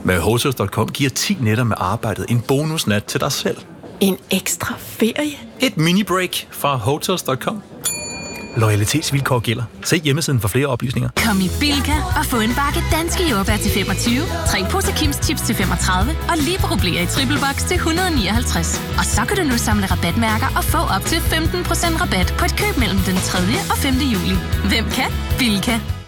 Med Hotels.com giver 10 nætter med arbejdet en bonusnat til dig selv. En ekstra ferie? Et mini-break fra Hotels.com. Loyalitetsvilkår gælder. Se hjemmesiden for flere oplysninger. Kom i Bilka og få en bakke danske jordbær til 25, 3 poser Kims Chips til 35 og Libero-blæer i triple box til 159. Og så kan du nu samle rabatmærker og få op til 15% rabat på et køb mellem den 3. og 5. juli. Hvem kan? Bilka.